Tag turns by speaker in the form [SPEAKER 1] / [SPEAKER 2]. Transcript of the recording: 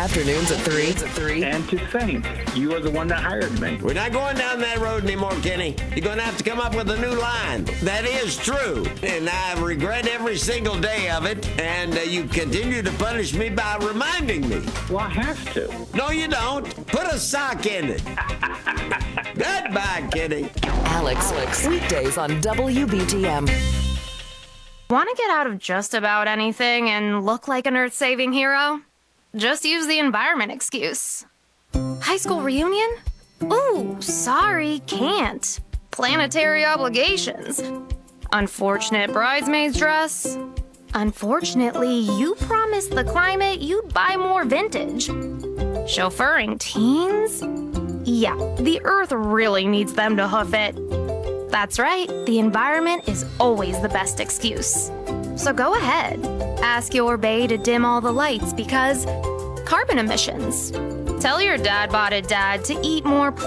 [SPEAKER 1] Afternoons at 3.
[SPEAKER 2] And to think, you are the one that hired me.
[SPEAKER 3] We're not going down that road anymore, Kenny. You're going to have to come up with a new line. That is true, and I regret every single day of it, and you continue to punish me by reminding me.
[SPEAKER 2] Well, I have to.
[SPEAKER 3] No, you don't. Put a sock in it. Goodbye, Kenny.
[SPEAKER 1] Alex, weekdays on WBTM.
[SPEAKER 4] Want to get out of just about anything and look like an earth-saving hero? Just use the environment excuse. High school reunion? Ooh, sorry, can't. Planetary obligations. Unfortunate bridesmaid's dress. Unfortunately, you promised the climate you'd buy more vintage. Chauffeuring teens? Yeah, the earth really needs them to hoof it. That's right, the environment is always the best excuse. So go ahead, ask your bae to dim all the lights because carbon emissions. Tell your dad-bod dad to eat more